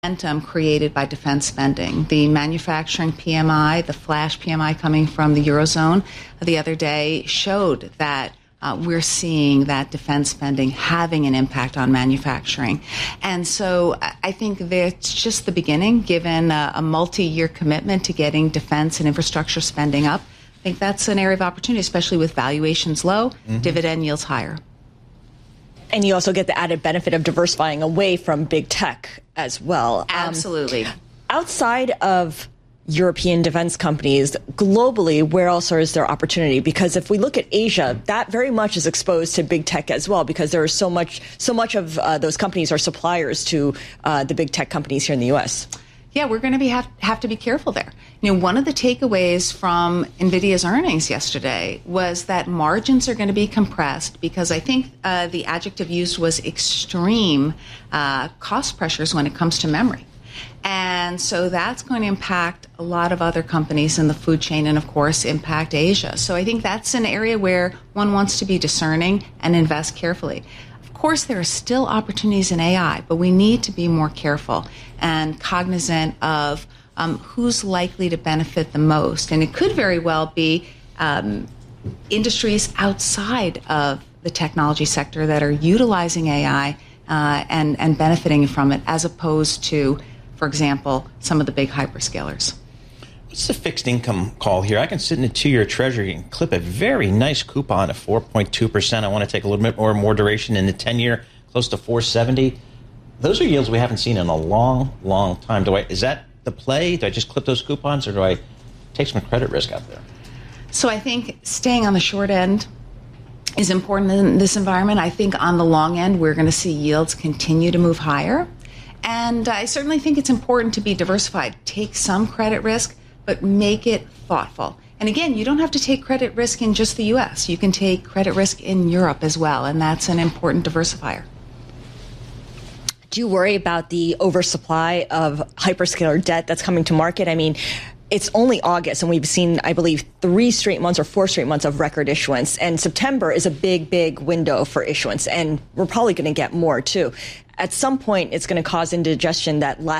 Momentum created by defense spending. The manufacturing PMI, the flash PMI coming from the Eurozone the other day showed that we're seeing that defense spending having an impact on manufacturing. And so I think that's just the beginning, given a multi-year commitment to getting defense and infrastructure spending up. I think that's an area of opportunity, especially with valuations low, dividend yields higher. And you also get the added benefit of diversifying away from big tech as well. Absolutely. Outside of European defense companies, globally, where else is there opportunity? Because if we look at Asia, that very much is exposed to big tech as well, because there is so much of those companies are suppliers to the big tech companies here in the U.S. Yeah, we're going to have to be careful there. You know, one of the takeaways from NVIDIA's earnings yesterday was that margins are going to be compressed because I think the adjective used was extreme cost pressures when it comes to memory. And so that's going to impact a lot of other companies in the food chain and, of course, impact Asia. So I think that's an area where one wants to be discerning and invest carefully. Of course, there are still opportunities in AI, but we need to be more careful and cognizant of who's likely to benefit the most. And it could very well be industries outside of the technology sector that are utilizing AI and benefiting from it, as opposed to, for example, some of the big hyperscalers. What's the fixed income call here? I can sit in a 2-year treasury and clip a very nice coupon of 4.2%. I want to take a little bit more duration in the 10-year, close to 4.70. Those are yields we haven't seen in a long, long time. Is that the play? Do I just clip those coupons, or do I take some credit risk out there? So I think staying on the short end is important in this environment. I think on the long end, we're going to see yields continue to move higher. And I certainly think it's important to be diversified. Take some credit risk, but make it thoughtful. And again, you don't have to take credit risk in just the U.S. You can take credit risk in Europe as well, and that's an important diversifier. Do you worry about the oversupply of hyperscaler debt that's coming to market? I mean, it's only August, and we've seen, I believe, 3 straight months or 4 straight months of record issuance. And September is a big, big window for issuance, and we're probably going to get more, too. At some point, it's going to cause indigestion that lasts